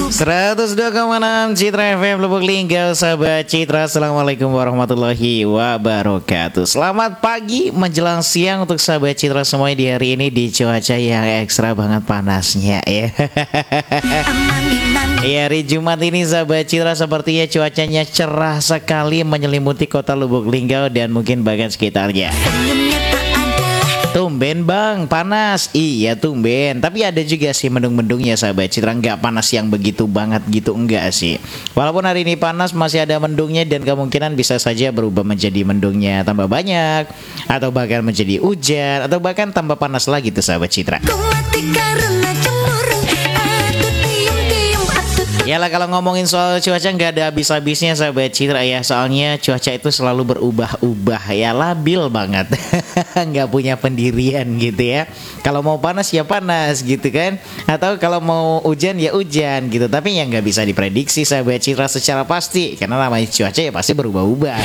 102,6 Citra FM Lubuk Linggau. Sahabat Citra, assalamualaikum warahmatullahi wabarakatuh. Selamat pagi menjelang siang untuk sahabat Citra semuanya di hari ini di cuaca yang ekstra banget panasnya ya. Ya, hari Jumat ini sahabat Citra sepertinya cuacanya cerah sekali menyelimuti kota Lubuk Linggau dan mungkin bagian sekitarnya. Tumben bang, panas. Iya tumben. Tapi ada juga sih mendung-mendungnya sahabat Citra. Nggak panas yang begitu banget gitu, enggak sih. Walaupun hari ini panas masih ada mendungnya dan kemungkinan bisa saja berubah menjadi mendungnya tambah banyak, atau bahkan menjadi hujan, atau bahkan tambah panas lagi tuh sahabat Citra. Yalah, kalau ngomongin soal cuaca nggak ada habis-habisnya sahabat Citra ya. Soalnya cuaca itu selalu berubah-ubah ya, labil banget. Nggak punya pendirian gitu ya. Kalau mau panas ya panas gitu kan, atau kalau mau hujan ya hujan gitu. Tapi yang nggak bisa diprediksi sahabat Citra secara pasti, karena namanya cuaca ya pasti berubah-ubah.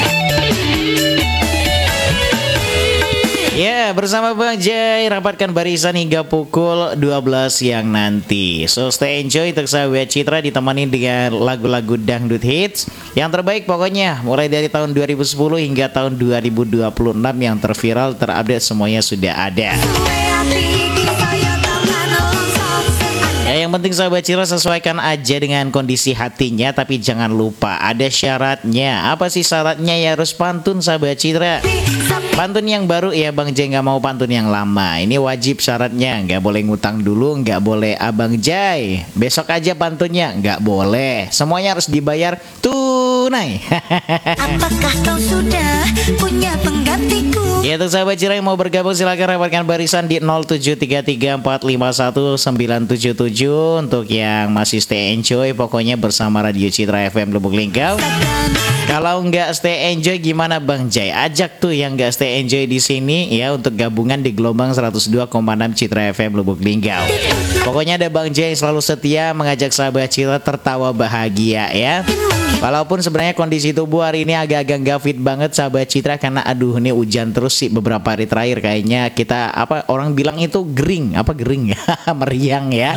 Ya, bersama Bang Jai rapatkan barisan hingga pukul 12 siang nanti. So stay enjoy untuk sahabat Citra, ditemani dengan lagu-lagu dangdut hits yang terbaik pokoknya, mulai dari tahun 2010 hingga tahun 2026 yang terviral, terupdate semuanya sudah ada. Ya, yang penting sahabat Citra sesuaikan aja dengan kondisi hatinya, tapi jangan lupa ada syaratnya. Apa sih syaratnya? Ya harus pantun sahabat Citra. Pantun yang baru ya Bang Jai, nggak mau pantun yang lama. Ini wajib syaratnya, nggak boleh ngutang dulu, nggak boleh Abang Jai besok aja pantunnya, nggak boleh. Semuanya harus dibayar tunai. Apakah kau sudah punya penggantiku? Ya, untuk sahabat Citra yang mau bergabung silakan rapatkan barisan di 0733451977. Untuk yang masih stay enjoy pokoknya bersama Radio Citra FM Lubuk Linggau. Kalau nggak stay enjoy gimana Bang Jai? Ajak tuh yang nggak stay enjoy di sini ya untuk gabungan di gelombang 102,6 Citra FM Lubuk Linggau. Pokoknya ada Bang Jai selalu setia mengajak sahabat Citra tertawa bahagia ya. Walaupun sebenarnya kondisi tubuh hari ini agak-agak nggak fit banget sahabat Citra, karena aduh ini hujan terus sih beberapa hari terakhir. Kayaknya kita orang bilang itu gering ya, meriang ya.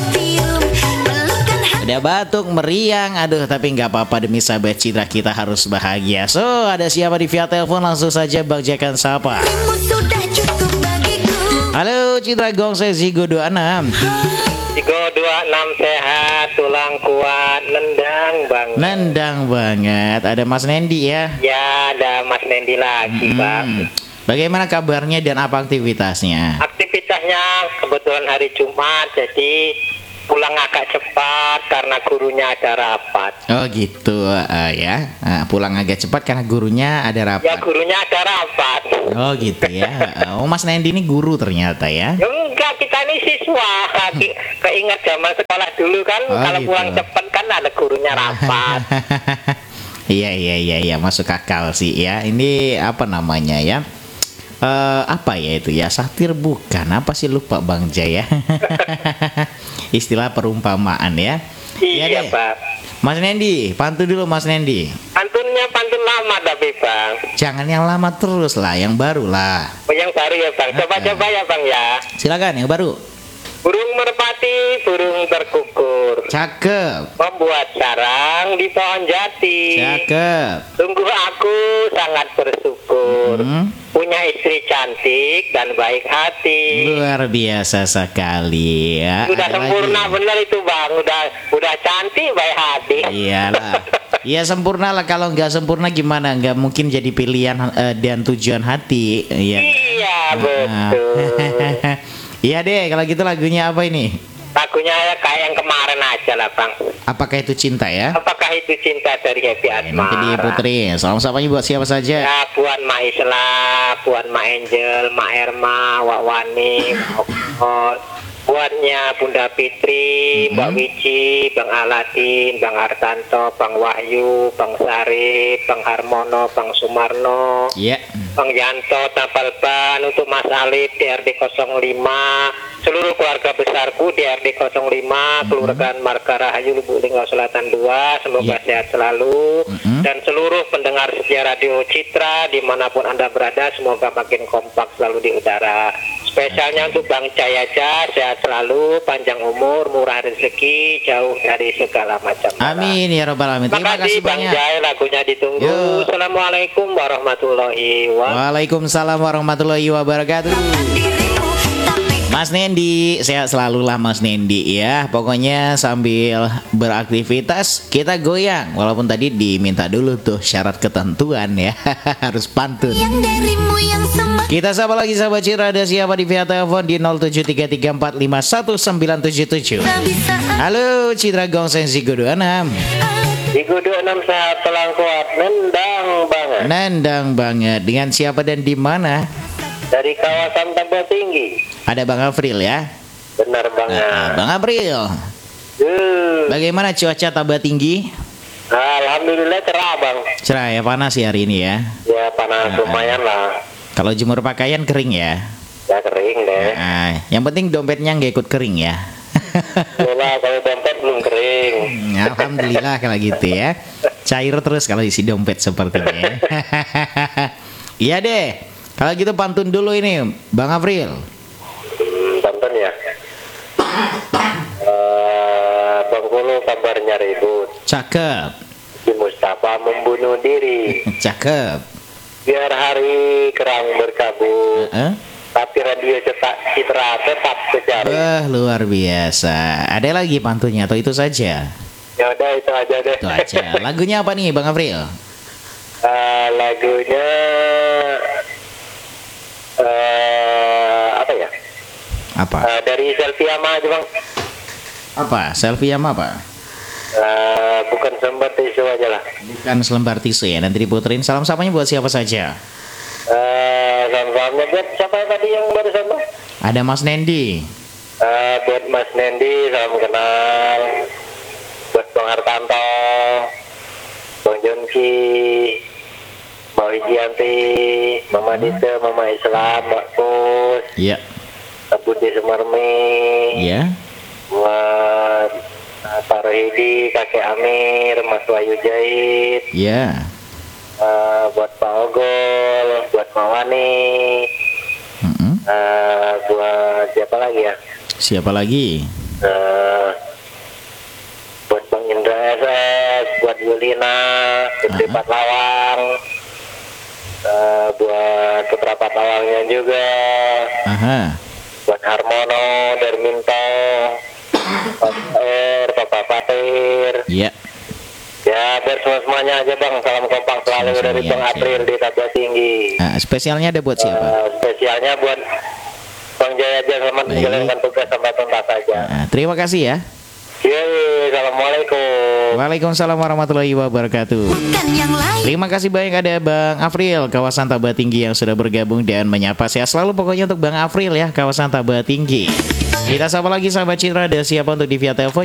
Ada batuk, meriang, aduh tapi nggak apa-apa, demi sahabat Citra kita harus bahagia. So, ada siapa di via telepon? Langsung saja Bang Jakan sapa. Halo Citra Gongseng Zigo 26. Zigo 26 sehat, tulang kuat, nendang banget. Nendang banget. Ada Mas Nendi ya? Ya, ada Mas Nendi lagi Bang. Bagaimana kabarnya dan apa aktivitasnya? Aktivitasnya kebetulan hari Jumat, jadi pulang agak cepat karena gurunya ada rapat. Oh gitu ya. Pulang agak cepat karena gurunya ada rapat. Ya, gurunya ada rapat. Oh gitu ya. Oh, Mas Nendi ini guru ternyata ya. Ya enggak, kita ini siswa. Keinget zaman sekolah dulu kan, kalau gitu. Pulang cepat kan ada gurunya rapat. Iya masuk akal sih ya. Ini apa namanya ya? Apa ya itu ya, satir bukan, apa sih lupa Bang Jai ya. Istilah perumpamaan ya. Iya ya Pak. Mas Nendi, pantun dulu Mas Nendi. Pantunnya pantun lama tapi Bang. Jangan yang lama terus lah, yang baru lah. Oh, yang baru ya Bang. Coba-coba ya Bang ya. Silakan yang baru. Burung merpati, burung terkukur. Cakep. Membuat sarang di pohon jati. Cakep. Sungguh aku sangat bersyukur. Punya istri cantik dan baik hati. Luar biasa sekali ya. Udah sempurna lagi. Bener itu Bang. Udah cantik, baik hati. Iyalah. Ya sempurna lah, kalau nggak sempurna gimana? Nggak mungkin jadi pilihan dan tujuan hati. Ya. Iya betul. Iya deh, kalau gitu lagunya apa ini? Lagunya kayak yang kemarin aja lah Bang. Apakah itu cinta ya? Apakah itu cinta dari Happy Asmara? Nanti diputerin. Salam sapanya buat siapa saja? Ya, buat Ma Isla, buat Ma Angel, Ma Erma, Wak Wani, buatnya Bunda Fitri, Mbak Wiji, Bang Aladin, Bang Hartanto, Bang Wahyu, Bang Sarip, Bang Harmono, Bang Sumarno, Bang Yanto, Tapal Ban, untuk Mas Alif di RD 05, seluruh keluarga besarku di RD 05, Kelurahan Marga Rahayu, Lubuk Linggau Selatan 2, semoga sehat selalu, dan seluruh pendengar setia Radio Citra dimanapun Anda berada, semoga makin kompak selalu di udara. Spesialnya untuk Bang Jayaja, sehat selalu, panjang umur, murah rezeki, jauh dari segala macam bala. Amin ya rabbal alamin. Terima kasih Bang banyak. Jai, lagunya ditunggu. Yo. Assalamualaikum warahmatullahi wabarakatuh. Waalaikumsalam warahmatullahi wabarakatuh. dirimu tapi Mas Nendi, sehat selalu lah Mas Nendi ya. Pokoknya sambil beraktivitas kita goyang. Walaupun tadi diminta dulu tuh syarat ketentuan ya. Harus pantun. yang darimu yang semakin Kita sapa lagi sahabat Citra, ada siapa di via telepon di 0733451977. bisa Halo Citra Gongseng Sigodo 6. Di Gudu 6 sehat telang kuat, nendang banget. Nendang banget. Dengan siapa dan di mana? Dari kawasan Tambah Tinggi. Ada Bang Afril ya. Benar banget. Nah, Bang April, bagaimana cuaca Tambah Tinggi? Alhamdulillah cerah bang. Cerah ya, panas ya hari ini ya. Ya panas lumayan lah. Kalau jemur pakaian kering ya. Ya kering deh. Nah, yang penting dompetnya nggak ikut kering ya. Itulah kalau dompet belum kering. Alhamdulillah kalau gitu ya. Cair terus kalau isi dompet sepertinya. Iya deh. Kalau gitu pantun dulu ini, Bang Afril. Tonton ya. Bengkulu kabarnya ribut. Cakep. Si Mustafa membunuh diri. Cakep. Biar hari kerang berkabut. Heeh. Tapi radio cetak Citra tetap sejari. Luar biasa. Ada lagi pantunnya atau itu saja? Ya udah itu aja deh. Itu aja. Lagunya apa nih, Bang Afril? Lagunya apa ya? Apa? Dari Selfie Ama aja bang. Apa? Selfie sama apa? Bukan sembar tisu aja lah. Bukan selembar tisu ya. Nanti diputerin. Salam-salamnya buat siapa saja? Salam-salamnya buat siapa tadi yang barusan bang? Ada Mas Nendi. Buat Mas Nendi, salam kenal. Buat Bang Hartanto, Bang Jonki, Mbak Wijianti, Mama Dita, Mama Islam, Mbak Pus, Iya. Budi Sumarmi, Iya. buat Pak Rohidi, Kakek Amir, Mas Wahyu Jahit, Iya. buat Pak Ogol, buat Mawani, Mm-mm. buat siapa lagi ya? Siapa lagi? Buat Bang Indra SS, buat Yulina, Putri Patlawang, buat Putra Patlawangnya juga, Aha. buat Harmono, Darminto, Papa Fatir. Iya. Ya, biar semuanya aja bang, salam kompak selalu dari Bang Semuanya, April di Tabah Tinggi. Spesialnya ada buat siapa? Spesialnya buat Bang Jaya aja, selamat Baik. menjalankan tugas sampai tuntas saja. Terima kasih ya. Yeay, assalamualaikum. Waalaikumsalam warahmatullahi wabarakatuh. bukan yang lain Terima kasih banyak ada Bang Afril, kawasan Tabah Tinggi yang sudah bergabung dan menyapa. Sehat selalu pokoknya untuk Bang Afril ya, kawasan Tabah Tinggi. Kita sapa lagi sahabat Citra, ada siapa untuk di via telepon?